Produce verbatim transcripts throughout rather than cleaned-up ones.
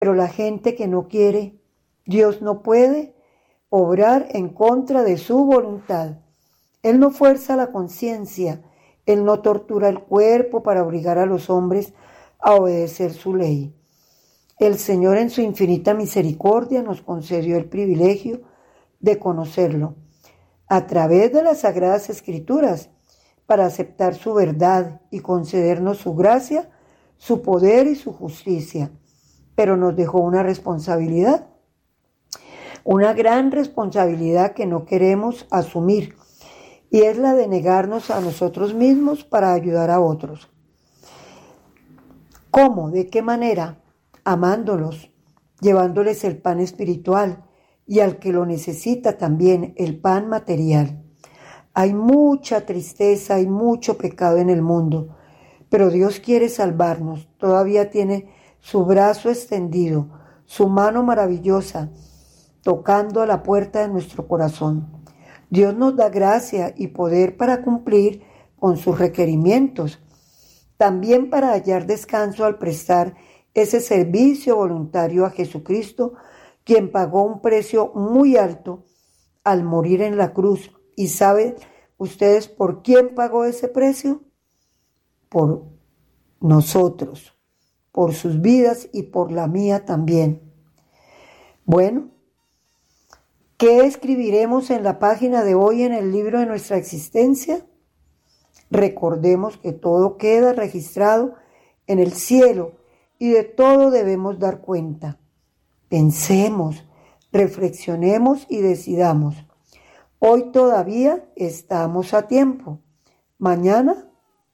Pero la gente que no quiere, Dios no puede obrar en contra de su voluntad. Él no fuerza la conciencia, Él no tortura el cuerpo para obligar a los hombres a obedecer su ley. El Señor en su infinita misericordia nos concedió el privilegio de conocerlo a través de las Sagradas Escrituras para aceptar su verdad y concedernos su gracia, su poder y su justicia. Pero nos dejó una responsabilidad, una gran responsabilidad que no queremos asumir, y es la de negarnos a nosotros mismos para ayudar a otros. ¿Cómo? ¿De qué manera? Amándolos, llevándoles el pan espiritual y al que lo necesita también el pan material. Hay mucha tristeza, hay mucho pecado en el mundo, pero Dios quiere salvarnos. Todavía tiene su brazo extendido, su mano maravillosa, tocando a la puerta de nuestro corazón. Dios nos da gracia y poder para cumplir con sus requerimientos, también para hallar descanso al prestar ese servicio voluntario a Jesucristo, quien pagó un precio muy alto al morir en la cruz. ¿Y saben ustedes por quién pagó ese precio? Por nosotros, por sus vidas y por la mía también. Bueno, ¿qué escribiremos en la página de hoy en el libro de nuestra existencia? Recordemos que todo queda registrado en el cielo y de todo debemos dar cuenta. Pensemos, reflexionemos y decidamos. Hoy todavía estamos a tiempo. Mañana,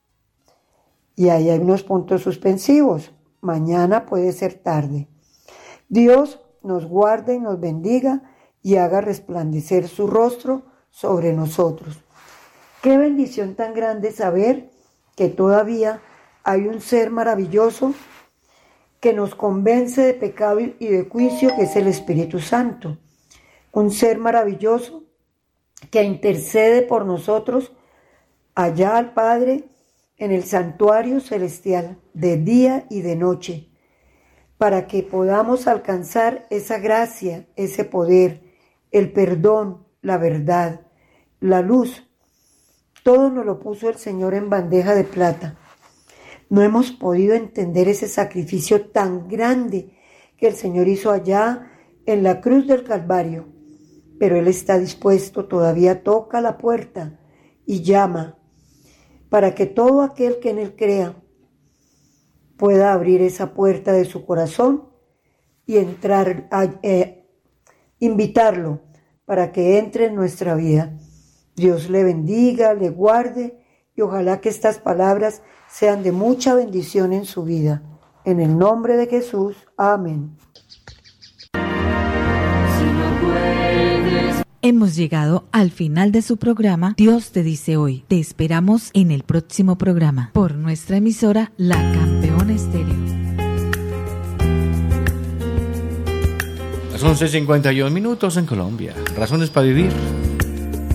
y ahí hay unos puntos suspensivos, mañana puede ser tarde. Dios nos guarde y nos bendiga y haga resplandecer su rostro sobre nosotros. Qué bendición tan grande saber que todavía hay un ser maravilloso que nos convence de pecado y de juicio, que es el Espíritu Santo. Un ser maravilloso que intercede por nosotros allá al Padre en el santuario celestial de día y de noche, para que podamos alcanzar esa gracia, ese poder, el perdón, la verdad, la luz. Todo nos lo puso el Señor en bandeja de plata. No hemos podido entender ese sacrificio tan grande que el Señor hizo allá en la cruz del Calvario, pero Él está dispuesto, todavía toca la puerta y llama para que todo aquel que en Él crea pueda abrir esa puerta de su corazón y entrar, a, eh, invitarlo para que entre en nuestra vida. Dios le bendiga, le guarde y ojalá que estas palabras sean de mucha bendición en su vida. En el nombre de Jesús, amén. Hemos llegado al final de su programa Dios te dice hoy. Te esperamos en el próximo programa por nuestra emisora La Campeona Estéreo. Las once cincuenta y un minutos en Colombia. Razones para vivir.